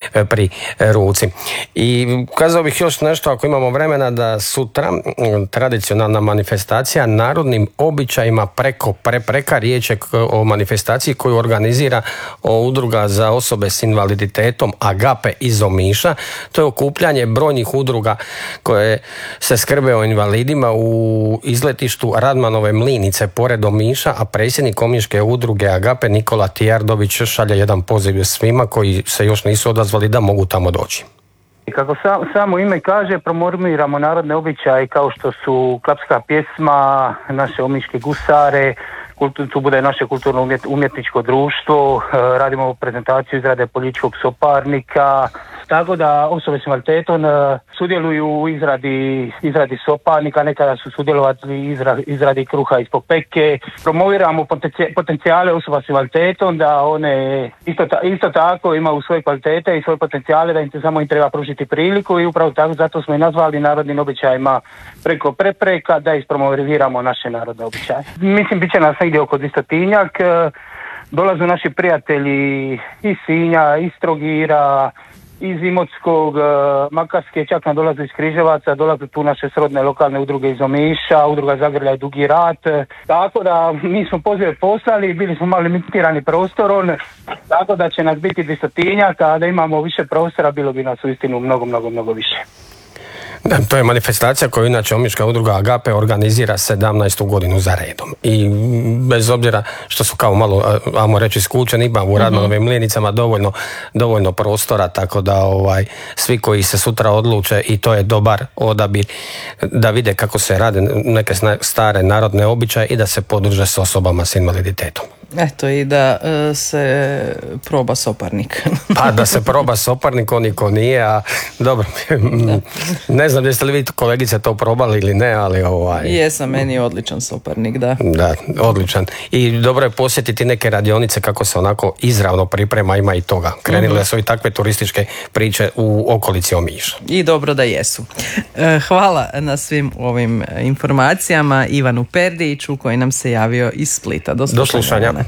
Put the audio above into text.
pri ruci. I kazao bih još nešto, ako imamo vremena, da sutra tradicionalna manifestacija narodnim običajima preko prepreka, riječ je o manifestaciji koju organizira udruga za osobe s invaliditetom Agape iz Omiša. To je okupljanje brojnih udruga koje se skrbe o invalidima u izletištu Radmanove Mlinice pored Omiša, a predsjednik omiške udruge Agape Nikola Tijardović šalje jedan poziv svima koji se još nisu odazvali da mogu tamo doći. Kako samo ime kaže, promoviramo narodne običaje kao što su klapska pjesma, naše omiške gusare, tu bude naše kulturno-umjetničko društvo, radimo prezentaciju izrade političkog soparnika, tako da osobe s invaliditetom sudjeluju u izradi soparnika, nekada su sudjelovali u izradi kruha iz popeke. Promoviramo potencijale osoba s invaliditetom, da one isto tako imaju svoje kvalitete i svoje potencijale, da im se samo treba pružiti priliku, i upravo tako zato smo i nazvali narodnim običajima preko prepreka, da ispromoviramo naše narodne običaje. Mislim, bit će nas negdje oko 200-tinjak. Dolaze naši prijatelji iz Sinja, iz Trogira, iz Imotskog, Makarske, čak nam dolaze iz Križevaca, dolaze tu naše srodne lokalne udruge iz Omiša, udruga Zagrlja i Dugi rat. Tako da mi smo pozive poslali, bili smo malo limitirani prostorom, tako da će nas biti 200-tinjak, a da imamo više prostora bilo bi nas uistinu mnogo više. To je manifestacija koju inače omiška udruga Agape organizira 17. godinu za redom. I bez obzira što su kao malo, ajmo reći, skučeni, ima u Radmanovim Mlinicama dovoljno prostora, tako da svi koji se sutra odluče, i to je dobar odabir, da vide kako se rade neke stare narodne običaje i da se podruže s osobama s invaliditetom. Eto, i da se proba soparnik. Pa da se proba soparnik, oni ko nije, a dobro, ne znam jeste li vi kolegice to probali ili ne, ali Jesam, meni je odličan soparnik, da. Da, odličan. I dobro je posjetiti neke radionice kako se onako izravno priprema, ima i toga. Krenile su i takve turističke priče u okolici Omiša. I dobro da jesu. Hvala na svim ovim informacijama Ivanu Perdiću koji nam se javio iz Splita. Do slušanja.